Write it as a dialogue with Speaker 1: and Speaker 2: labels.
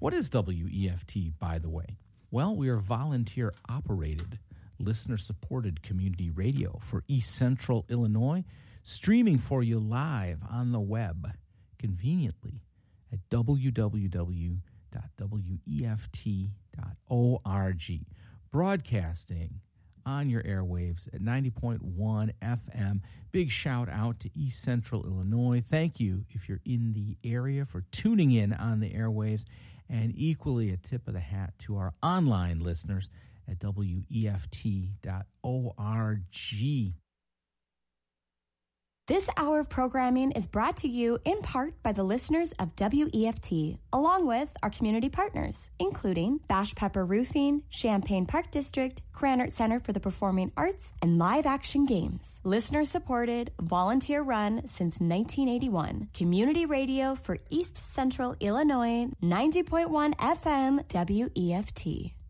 Speaker 1: What is WEFT, by the way? Well, we are volunteer-operated, listener-supported community radio for East Central Illinois, streaming for you live on the web, conveniently at www.weft.org, broadcasting on your airwaves at 90.1 FM. Big shout out to East Central Illinois. Thank you if you're in the area for tuning in on the airwaves, and equally a tip of the hat to our online listeners at weft.org.
Speaker 2: This hour of programming is brought to you in part by the listeners of WEFT, along with our community partners, including Bash Pepper Roofing, Champaign Park District, Krannert Center for the Performing Arts, and Live Action Games. Listener-supported, volunteer-run since 1981. Community radio for East Central Illinois, 90.1 FM, WEFT.